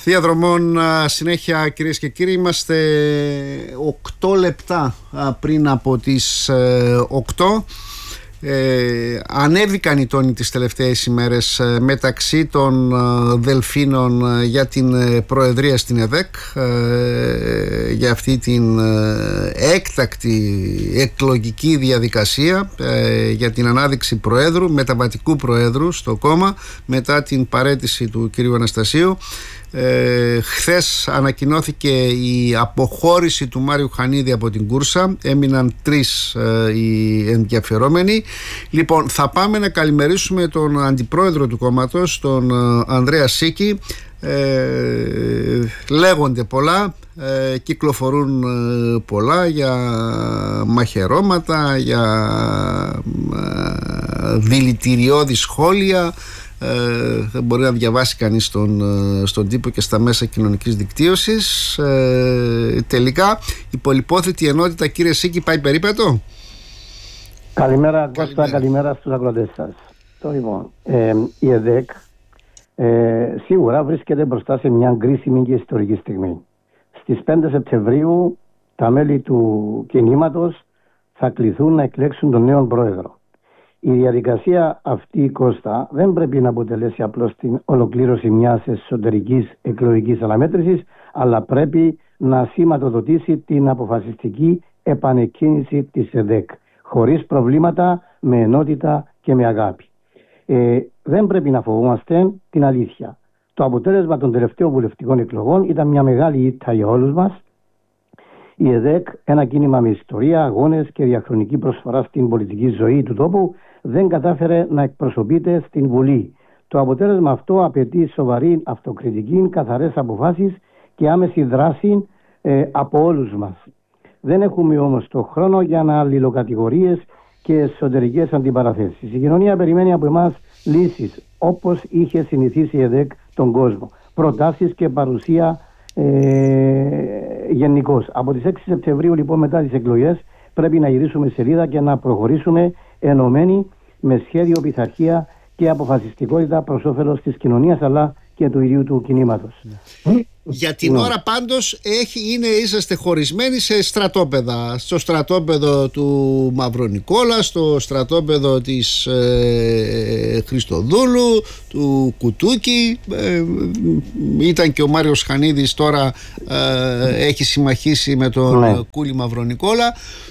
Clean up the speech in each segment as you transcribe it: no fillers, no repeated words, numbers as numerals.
Διαδρομών συνέχεια, κυρίες και κύριοι. Είμαστε 8 λεπτά πριν από τις 8. Ανέβηκαν οι τόνοι τις τελευταίες ημέρες μεταξύ των Δελφίνων για την προεδρία στην ΕΔΕΚ, για αυτή την έκτακτη εκλογική διαδικασία για την ανάδειξη προέδρου, μεταβατικού προέδρου στο κόμμα μετά την παραίτηση του κυρίου Αναστασίου. Χθες ανακοινώθηκε η αποχώρηση του Μάριου Χανίδη από την κούρσα. Έμειναν 3 οι ενδιαφερόμενοι. Λοιπόν, θα πάμε να καλημερίσουμε τον αντιπρόεδρο του κόμματος, τον Ανδρέα Σίκη. Λέγονται πολλά, κυκλοφορούν πολλά για μαχαιρώματα, για δηλητηριώδη σχόλια. Δεν μπορεί να διαβάσει κανείς στον τύπο και στα μέσα κοινωνικής δικτύωσης. Τελικά η πολυπόθητη ενότητα, κύριε Σίκη, πάει περίπατο. Καλημέρα Κώστα, καλημέρα στους ακροατές σας. Λοιπόν, η ΕΔΕΚ σίγουρα βρίσκεται μπροστά σε μια κρίσιμη και ιστορική στιγμή. Στις 5 Σεπτεμβρίου τα μέλη του κινήματος θα κληθούν να εκλέξουν τον νέο πρόεδρο. Η διαδικασία αυτή, Κώστα, δεν πρέπει να αποτελέσει απλώς την ολοκλήρωση μιας εσωτερικής εκλογικής αναμέτρησης, αλλά πρέπει να σηματοδοτήσει την αποφασιστική επανεκκίνηση της ΕΔΕΚ, χωρίς προβλήματα, με ενότητα και με αγάπη. Δεν πρέπει να φοβόμαστε την αλήθεια. Το αποτέλεσμα των τελευταίων βουλευτικών εκλογών ήταν μια μεγάλη ήττα για όλους μας. Η ΕΔΕΚ, ένα κίνημα με ιστορία, αγώνες και διαχρονική προσφορά στην πολιτική ζωή του τόπου, δεν κατάφερε να εκπροσωπείται στην Βουλή. Το αποτέλεσμα αυτό απαιτεί σοβαρή αυτοκριτική, καθαρές αποφάσεις και άμεση δράση από όλους μας. Δεν έχουμε όμως το χρόνο για αλληλοκατηγορίες και εσωτερικές αντιπαραθέσεις. Η κοινωνία περιμένει από εμάς λύσεις, όπως είχε συνηθίσει η ΕΔΕΚ τον κόσμο. Προτάσεις και παρουσία γενικώς. Από τις 6 Σεπτεμβρίου, λοιπόν, μετά τις εκλογές, πρέπει να γυρίσουμε σελίδα και να προχωρήσουμε ενωμένοι με σχέδιο, πειθαρχία και αποφασιστικότητα προς όφελος της κοινωνίας αλλά και του ίδιου του κινήματος. Για την ώρα πάντως είσαστε χωρισμένοι σε στρατόπεδα. Στο στρατόπεδο του Μαυρονικόλα, στο στρατόπεδο της Χριστοδούλου, του Κουτούκη. Ήταν και ο Μάριος Χανίδης, τώρα έχει συμμαχίσει με τον Κούλη Μαυρονικόλα.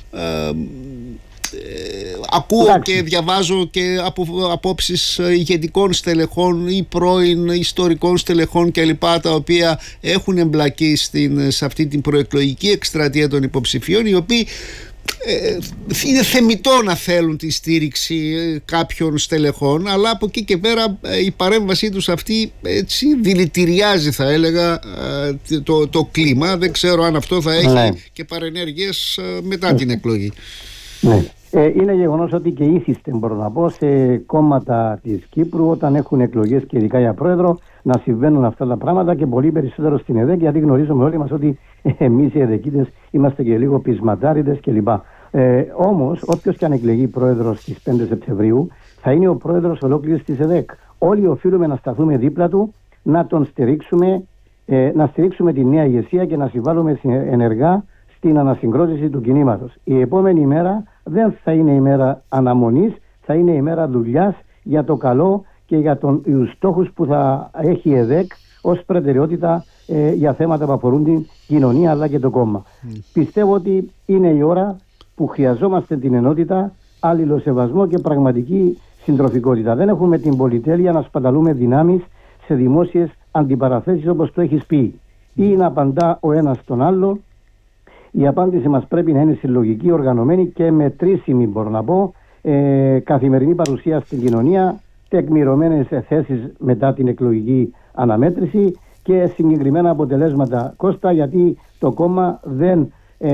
Ακούω και διαβάζω και απόψεις ηγετικών στελεχών ή πρώην ιστορικών στελεχών κλπ, τα οποία έχουν εμπλακεί σε αυτή την προεκλογική εκστρατεία των υποψηφίων, οι οποίοι είναι θεμιτό να θέλουν τη στήριξη κάποιων στελεχών, αλλά από εκεί και πέρα η παρέμβασή τους αυτή έτσι δηλητηριάζει, θα έλεγα, το κλίμα. Δεν ξέρω αν αυτό θα έχει και παρενέργειες μετά την εκλογή. Ναι. Είναι γεγονός ότι και ήθιστε, μπορώ να πω, σε κόμματα της Κύπρου, όταν έχουν εκλογές και ειδικά για πρόεδρο, να συμβαίνουν αυτά τα πράγματα, και πολύ περισσότερο στην ΕΔΕΚ, γιατί γνωρίζουμε όλοι μας ότι εμείς οι ΕΔΕΚίτες είμαστε και λίγο πεισματάριδες κλπ. Όμως, όποιος και αν εκλεγεί πρόεδρος στις 5 Σεπτεμβρίου, θα είναι ο πρόεδρος ολόκληρης της ΕΔΕΚ. Όλοι οφείλουμε να σταθούμε δίπλα του, να τον στηρίξουμε, να στηρίξουμε τη νέα ηγεσία και να συμβάλλουμε ενεργά στην ανασυγκρότηση του κινήματος. Η επόμενη ημέρα δεν θα είναι ημέρα αναμονής, θα είναι ημέρα δουλειάς για το καλό και για τους στόχους που θα έχει η ΕΔΕΚ ως προτεραιότητα για θέματα που αφορούν την κοινωνία αλλά και το κόμμα. Πιστεύω ότι είναι η ώρα που χρειαζόμαστε την ενότητα, αλληλοσεβασμό και πραγματική συντροφικότητα. Δεν έχουμε την πολυτέλεια να σπαταλούμε δυνάμεις σε δημόσιες αντιπαραθέσεις, όπως το έχεις πει, ή να απαντά ο ένας τον άλλο. Η απάντηση μας πρέπει να είναι συλλογική, οργανωμένη και μετρήσιμη, μπορώ να πω, καθημερινή παρουσία στην κοινωνία, τεκμηρωμένες θέσεις μετά την εκλογική αναμέτρηση και συγκεκριμένα αποτελέσματα, Κώστα, γιατί το κόμμα δεν...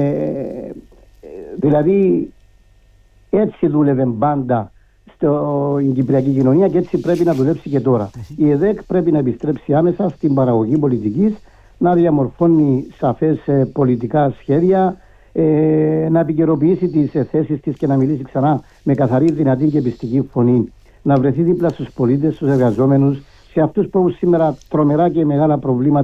δηλαδή έτσι δούλευε πάντα στην κυπριακή κοινωνία και έτσι πρέπει να δουλέψει και τώρα. Η ΕΔΕΚ πρέπει να επιστρέψει άμεσα στην παραγωγή πολιτικής, να διαμορφώνει σαφές πολιτικά σχέδια, να επικαιροποιήσει τις θέσεις της και να μιλήσει ξανά με καθαρή, δυνατή και πιστική φωνή. Να βρεθεί δίπλα στους πολίτες, στους εργαζόμενους, σε αυτούς που έχουν σήμερα τρομερά και μεγάλα προβλήματα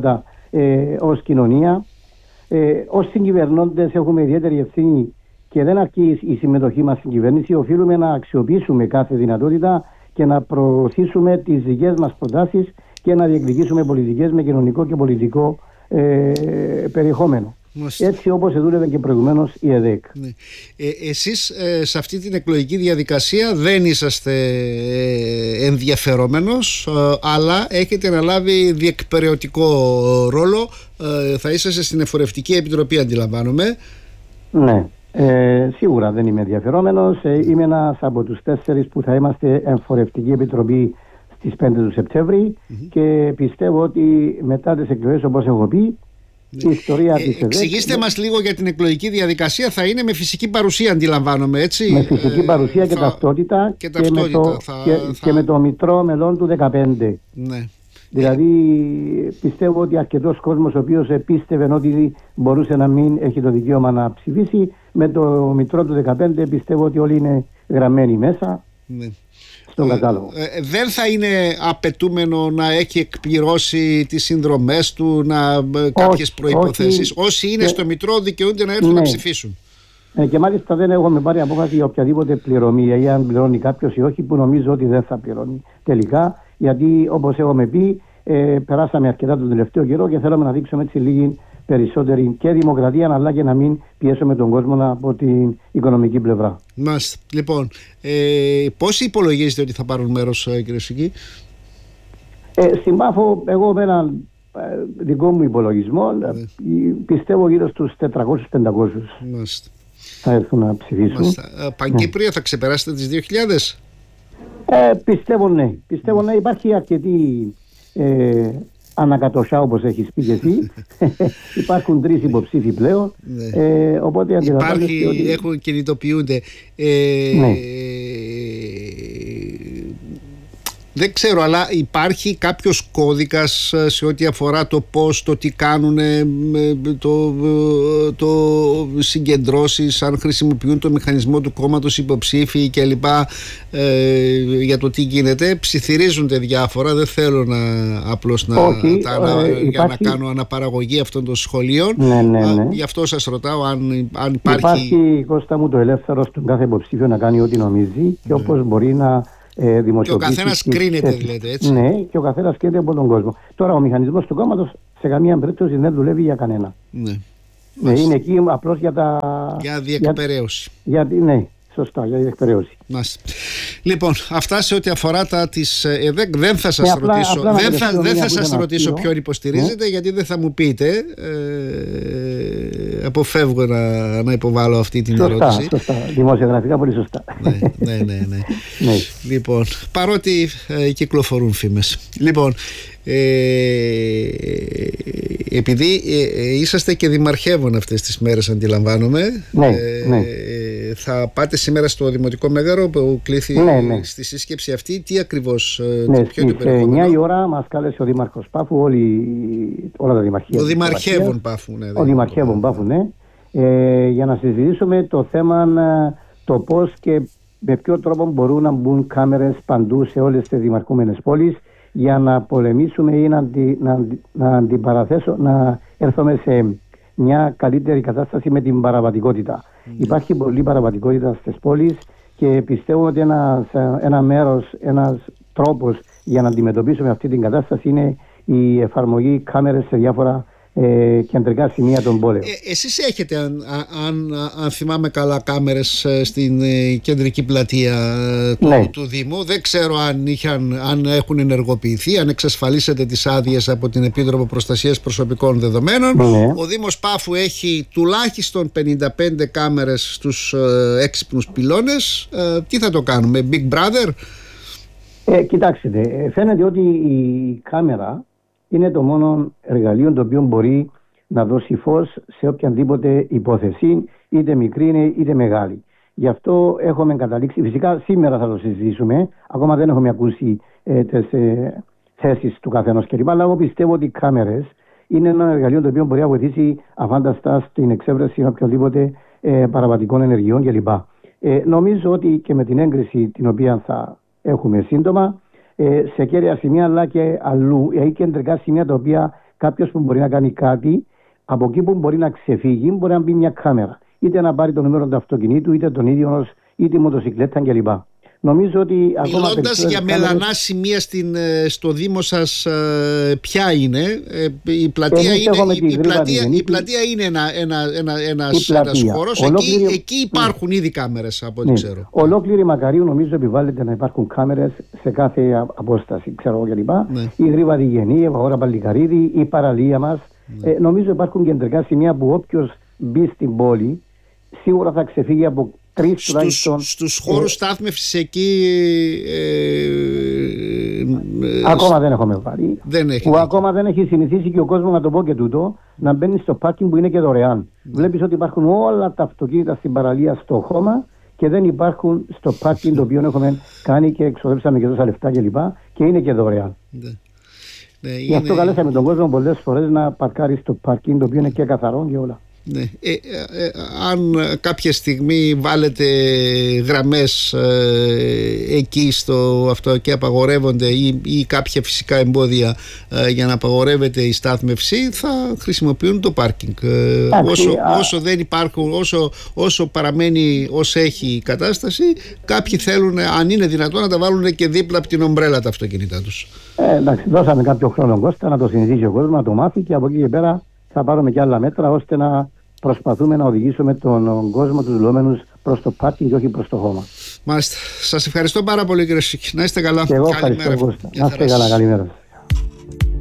ως κοινωνία. Ως συγκυβερνώντες έχουμε ιδιαίτερη ευθύνη και δεν αρκεί η συμμετοχή μας στην κυβέρνηση. Οφείλουμε να αξιοποιήσουμε κάθε δυνατότητα και να προωθήσουμε τις δικές μας προτάσεις και να διεκδικήσουμε πολιτικές με κοινωνικό και πολιτικό περιεχόμενο. Έτσι όπως δούλευε και προηγουμένως η ΕΔΕΚ. Ναι. Εσείς σε αυτή την εκλογική διαδικασία δεν είσαστε ενδιαφερόμενος, αλλά έχετε αναλάβει διεκπεραιωτικό ρόλο. Θα είσαστε στην Εφορευτική Επιτροπή, αντιλαμβάνομαι. Ναι, σίγουρα δεν είμαι ενδιαφερόμενος. Είμαι ένας από τους 4 που θα είμαστε Εφορευτική Επιτροπή στις 5 του Σεπτέμβρη και πιστεύω ότι μετά τις εκλογές, όπως έχω πει, η ιστορία της ΕΔΕΚ. Εξηγήστε μας λίγο για την εκλογική διαδικασία. Θα είναι με φυσική παρουσία, αντιλαμβάνομαι, έτσι. Με φυσική παρουσία και ταυτότητα και με το μητρό μελών του 2015. Ναι. Δηλαδή πιστεύω ότι αρκετός κόσμος ο οποίος πίστευε ότι μπορούσε να μην έχει το δικαίωμα να ψηφίσει, με το μητρό του 2015 πιστεύω ότι όλοι είναι γραμμένοι μέσα. Ναι. Δεν θα είναι απαιτούμενο να έχει εκπληρώσει τις συνδρομές του, κάποιες προϋποθέσεις. Όσοι είναι στο μητρό δικαιούνται να έρθουν να ψηφίσουν. Και μάλιστα δεν έχουμε πάρει απόφαση για οποιαδήποτε πληρωμή ή αν πληρώνει κάποιος ή όχι, που νομίζω ότι δεν θα πληρώνει τελικά, γιατί όπως έχουμε πει περάσαμε αρκετά τον τελευταίο καιρό και θέλουμε να δείξουμε έτσι λίγη περισσότερη και δημοκρατία, αλλά και να μην πιέσουμε τον κόσμο από την οικονομική πλευρά. Μάλιστα. Λοιπόν, πόσοι υπολογίζετε ότι θα πάρουν μέρος, κύριε Σική? Στην Πάφο, εγώ με έναν δικό μου υπολογισμό, πιστεύω γύρω στους 400-500 θα έρθουν να ψηφίσουν. Παγκύπρια θα ξεπεράσετε τις 2.000? Πιστεύω ναι. Υπάρχει αρκετή ανακατοσιά, όπως έχεις πει και εσύ. Υπάρχουν 3 υποψήφοι πλέον. Οπότε έχουν κινητοποιούνται. Δεν ξέρω, αλλά υπάρχει κάποιος κώδικας σε ό,τι αφορά το πώς, το τι κάνουν, το συγκεντρώσεις, αν χρησιμοποιούν το μηχανισμό του κόμματος υποψήφοι κλπ, για το τι γίνεται? Ψιθυρίζονται διάφορα, δεν θέλω απλώς για να κάνω αναπαραγωγή αυτών των σχολείων. Γι' αυτό σας ρωτάω αν υπάρχει. Υπάρχει, Κώστα μου, το ελεύθερο στον κάθε υποψήφιο να κάνει ό,τι νομίζει και όπως μπορεί να και ο καθένας κρίνεται, δηλαδή, έτσι. Ναι, και ο καθένας κρίνεται από τον κόσμο. Τώρα ο μηχανισμός του κόμματος σε καμία περίπτωση δεν δουλεύει για κανένα. Ναι, είναι εκεί απλώς για διεκπεραίωση. Ναι, σωστά, για διεκπεραίωση. Λοιπόν, αυτά σε ό,τι αφορά της ΕΔΕΚ. Δεν θα σας ρωτήσω ποιον υποστηρίζετε, γιατί δεν θα μου πείτε. Αποφεύγω να υποβάλω αυτή την ερώτηση. Σωστά, δημοσιογραφικά πολύ σωστά. Ναι. Λοιπόν, παρότι κυκλοφορούν φήμες. Λοιπόν, επειδή είσαστε και δημαρχεύων αυτές τις μέρες, αντιλαμβάνομαι. Ναι. Θα πάτε σήμερα στο Δημοτικό Μέγαρο που κλήθη στη σύσκεψη αυτή. Τι ακριβώς, ποιο είναι το περιεχόμενο? 9 η ώρα μας κάλεσε ο Δήμαρχος Πάφου, όλα τα δημαρχία. Ο Δημαρχεύων Πάφου, ναι. Ο Δημαρχεύων Πάφου, ναι. Για να συζητήσουμε το θέμα, το πώς και με ποιο τρόπο μπορούν να μπουν κάμερες παντού σε όλες τις δημαρχούμενες πόλεις, για να πολεμήσουμε ή να αντιπαραθέσω, να έρθουμε σε μια καλύτερη κατάσταση με την παραβατικότητα. Υπάρχει πολλή παραβατικότητα στις πόλεις και πιστεύω ότι ένας τρόπος για να αντιμετωπίσουμε αυτή την κατάσταση είναι η εφαρμογή κάμερες σε διάφορα κεντρικά σημεία των πόλεων. Εσείς έχετε, αν θυμάμαι καλά, κάμερες στην κεντρική πλατεία του Δήμου. Δεν ξέρω αν έχουν ενεργοποιηθεί, αν εξασφαλίσετε τις άδειες από την Επίτροπο Προστασίας Προσωπικών Δεδομένων. Ο Δήμος Πάφου έχει τουλάχιστον 55 κάμερες στους έξυπνους πυλώνες. Τι θα το κάνουμε, Big Brother? Κοιτάξτε, φαίνεται ότι η κάμερα είναι το μόνο εργαλείο το οποίο μπορεί να δώσει φως σε οποιαδήποτε υπόθεση, είτε μικρή είναι είτε μεγάλη. Γι' αυτό έχουμε καταλήξει, φυσικά σήμερα θα το συζητήσουμε, ακόμα δεν έχουμε ακούσει τις θέσεις του καθενός κλπ. Αλλά εγώ πιστεύω ότι οι κάμερες είναι ένα εργαλείο το οποίο μπορεί να βοηθήσει αφάνταστα στην εξέβρεση οποιοδήποτε παραβατικών ενεργειών κλπ. Νομίζω ότι και με την έγκριση την οποία θα έχουμε σύντομα, σε κέρια σημεία αλλά και αλλού, ή κεντρικά σημεία τα οποία κάποιος που μπορεί να κάνει κάτι, από εκεί που μπορεί να ξεφύγει, μπορεί να μπει μια κάμερα. Είτε να πάρει το νούμερο του αυτοκινήτου, είτε τον ίδιο, είτε μοτοσυκλέτα κλπ. Νομίζω ότι μιλώντας για μελανά σημεία στο Δήμο σας, ποια είναι? Η πλατεία είναι ένας χώρος. Εκεί υπάρχουν ήδη κάμερες από ό,τι ξέρω. Ολόκληρη Μακαρίου νομίζω επιβάλλεται να υπάρχουν κάμερες σε κάθε απόσταση, ξέρω εγώ κλπ. Η Γρήβα Διγενή, η Ευαγόρα Παλικαρίδη, η παραλία μας. Νομίζω υπάρχουν κεντρικά σημεία που όποιος μπει στην πόλη σίγουρα θα ξεφύγει από τρεις τουλάχιστον. Στους χώρους στάθμευσης εκεί ακόμα δεν έχουμε βάλει. Ακόμα δεν έχει συνηθίσει και ο κόσμος, να το πω και τούτο, να μπαίνει στο πάρκινγκ που είναι και δωρεάν. Βλέπεις ότι υπάρχουν όλα τα αυτοκίνητα στην παραλία στο χώμα και δεν υπάρχουν στο πάρκινγκ το οποίο έχουμε κάνει και εξοδέψαμε και τόσα λεφτά κλπ. Και είναι και δωρεάν. Γι' αυτό καλέσαμε τον κόσμο πολλές φορές να παρκάρει στο πάρκινγκ το οποίο είναι και καθαρό και όλα. Ναι. Αν κάποια στιγμή βάλετε γραμμές εκεί στο αυτό και απαγορεύονται ή κάποια φυσικά εμπόδια για να απαγορεύεται η στάθμευση, θα χρησιμοποιούν το πάρκινγκ. Όσο δεν υπάρχουν, όσο παραμένει ως έχει η κατάσταση, κάποιοι θέλουν, αν είναι δυνατόν, να τα βάλουν και δίπλα από την ομπρέλα τα αυτοκίνητα τους. Εντάξει, δώσαμε κάποιο χρόνο, Κώστα, να το συνηθίσει ο κόσμος, να το μάθει, και από εκεί και πέρα θα πάρουμε και άλλα μέτρα ώστε να προσπαθούμε να οδηγήσουμε τον κόσμο, τους λόμενους, προς το πάρκινγκ και όχι προς το χώμα. Μάλιστα. Σας ευχαριστώ πάρα πολύ, κύριε Σίκη. Να είστε καλά. Και εγώ ευχαριστώ, Κώστα. Να είστε καλά. Καλημέρα.